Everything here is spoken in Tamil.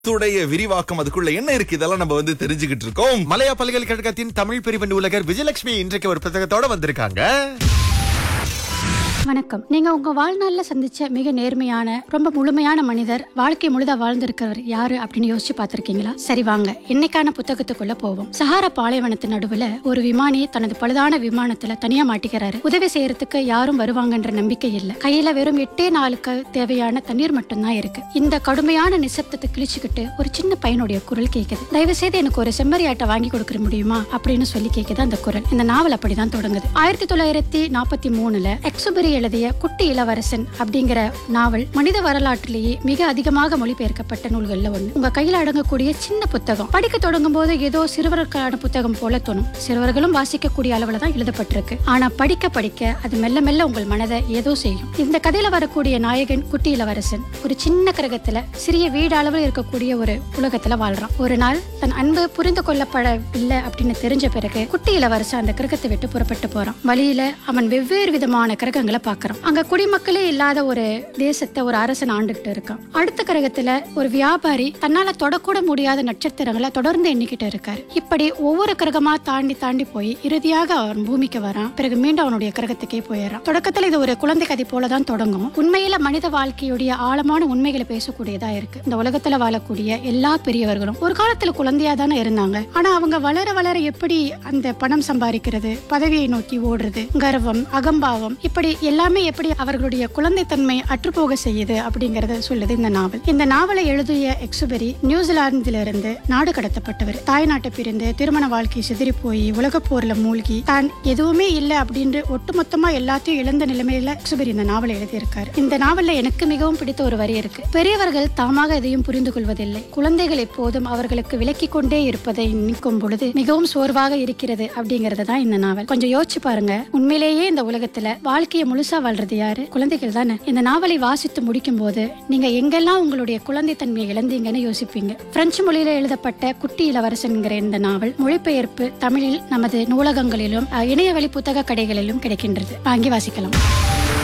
விரிவாக்கம் அதுக்குள்ள என்ன இருக்கு இதெல்லாம் நம்ம தெரிஞ்சுக்கிட்டு இருக்கோம். மலையா பல்கலைக்கழகத்தின் தமிழ் பிரிவு நூலகர் விஜயலட்சுமி இன்றைக்கு ஒரு புத்தகத்தோட வந்திருக்காங்க. வணக்கம். நீங்க உங்க வாழ்நாள்ல சந்திச்ச மிக நேர்மையான ரொம்ப முழுமையான மனிதர், வாழ்க்கை முழுதா வாழ்ந்திருக்கிறவர் யாரு அப்படின்னு யோசிச்சு பார்த்திருக்கீங்களா? சரி, வாங்க இன்னைக்கான புத்தகத்துக்குள்ள போவோம். சஹாரா பாலைவனத்தின் நடுவுல ஒரு விமானி தனது பழுதான விமானத்துல தனியா மாட்டிக்கிறாரு. உதவி செய்யறதுக்கு யாரும் வருவாங்கன்ற நம்பிக்கை இல்ல. கையில வெறும் 8 நாளுக்கு தேவையான தண்ணீர் மட்டும்தான் இருக்கு. இந்த கடுமையான நிசப்தத்தை கிழிச்சுக்கிட்டு ஒரு சின்ன பையனுடைய குரல் கேக்குது. தயவு செய்து எனக்கு ஒரு செம்மறியாட்டை வாங்கி கொடுக்க முடியுமா அப்படின்னு சொல்லி கேக்குது அந்த குரல். இந்த நாவல் அப்படிதான் தொடங்குது. 1943 எக்ஸுபரி எழுதிய குட்டி இளவரசன் அப்படிங்கிற நாவல் மனித வரலாற்றிலேயே மிக அதிகமாக மொழிபெயர்க்கப்பட்ட நூல்கள்ல ஒண்ணு. உங்க கையில அடங்கக்கூடிய சின்ன புத்தகம். படிக்க தொடங்கும் போது ஏதோ சிறுவர்களுக்கான புத்தகம் போல தோணும். சிறுவர்களும் வாசிக்கக்கூடிய அளவுல தான் எழுதப்பட்டிருக்கு. ஆனா படிக்க படிக்க அது மெல்ல மெல்ல உங்கள் மனதை ஏதோ செய்யும். இந்த கதையில வரக்கூடிய நாயகன் குட்டி இளவரசன் ஒரு சின்ன கிரகத்துல சிறிய வீடு அளவில் இருக்கக்கூடிய ஒரு உலகத்துல வாழ்றான். ஒரு நாள் தன் அன்பு புரிந்து கொள்ளப்படவில்லை அப்படின்னு தெரிஞ்ச பிறகு குட்டி இளவரசன் அந்த கிரகத்தை விட்டு புறப்பட்டு போறான். வழியில அவன் வெவ்வேறு விதமான கிரகங்களை பார்க்கறான். அங்க குடிமக்களே இல்லாத ஒரு தேசத்தை ஒரு அரசன் ஆண்டுகிட்டு இருக்கான். அடுத்த கிரகத்துல ஒரு வியாபாரி தன்னால தொடக்கூட முடியாத நட்சத்திரங்களை தொடர்ந்து எண்ணிக்கிட்டு இருக்காரு. இப்படி ஒவ்வொரு கிரகமா தாண்டி தாண்டி போய் இறுதியாக அவன் பூமிக்கு வரான். பிறகு மீண்டும் அவனுடைய கிரகத்துக்கே போயிடறான். தொடக்கத்துல இது ஒரு குழந்தை கதை போலதான் தொடங்கும். உண்மையில மனித வாழ்க்கையுடைய ஆழமான உண்மைகளை பேசக்கூடியதா இருக்கு. இந்த உலகத்துல வாழக்கூடிய எல்லா பெரியவர்களும் ஒரு காலத்துல குழந்தையா தானே இருந்தாங்க. ஆனா அவங்க வளர வளர எப்படி அந்த பணம் சம்பாதிக்கிறது, பதவியை நோக்கி ஓடுறது, கர்வம், அகம்பாவம், இப்படி எல்லாமே எப்படி அவர்களுடைய குழந்தைத்தன்மை அற்றுப்போக செய்யுது அப்படிங்கறத சொல்லுது இந்த நாவல். இந்த நாவலை எழுதிய எக்ஸுபரி நியூசிலாந்திலிருந்து நாடு கடத்தப்பட்டவர். தாய் நாட்டை பிரிந்து திருமண வாழ்க்கை சிதறி போய் உலக போர்ல மூழ்கி தான் எதுவுமே இல்லை அப்படின்னு ஒட்டுமொத்தமா எல்லாத்தையும் இழந்த நிலைமையில எக்ஸுபரி இந்த நாவலை எழுதியிருக்காரு. இந்த நாவல்ல எனக்கு மிகவும் பிடித்த ஒரு வரி இருக்கு. பெரியவர்கள் தாமாக எதையும் புரிந்து கொள்வதில்லை. குழந்தைகள் எப்போதும் அவர்களுக்கு விலக்கி கொண்டே இருப்பதை நினைக்கும் பொழுது மிகவும் சோர்வாக இருக்கிறது அப்படிங்கறது தான் இந்த நாவல். கொஞ்சம் யோசிச்சு பாருங்க. உண்மையிலேயே இந்த உலகத்துல வாழ்க்கையை முழுசா வாழ்றது யாரு? குழந்தைகள் தானே. இந்த நாவலை வாசித்து முடிக்கும் போது நீங்க எங்கெல்லாம் உங்களுடைய குழந்தை தன்மையை இழந்தீங்கன்னு யோசிப்பீங்க. பிரெஞ்சு மொழியில எழுதப்பட்ட குட்டி இளவரசன்கிற இந்த நாவல் மொழிபெயர்ப்பு தமிழில் நமது நூலகங்களிலும் இணையவழி புத்தக கடைகளிலும் கிடைக்கின்றது. வாங்கி வாசிக்கலாம்.